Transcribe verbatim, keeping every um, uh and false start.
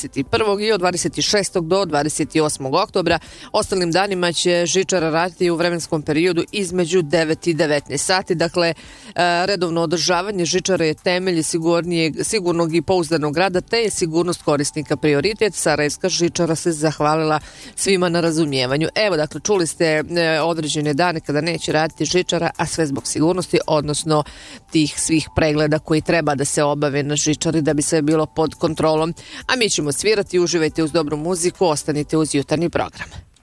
dvadeset prvog i od dvadeset šestog do dvadeset osmog oktobra. Ostalim danima će žičara raditi u vremenskom periodu između devet i devetnaest sati. Dakle, redovno održavanje žičare je temelj sigurnog i pouzdanog rada, te je sigurnost korisnika prioritet. Sarajevska žičara se zahvalila svima na razumijevanju. Evo, dakle, čuli ste određene dane kada neće raditi žičara, a sve zbog sigurnosti, odnosno tih svih pregleda koji treba da se obave na žičari da bi sve bilo pod kontrolom. A mi ćemo svirati, uživajte uz dobru muziku, ostanite uz jutarnji program.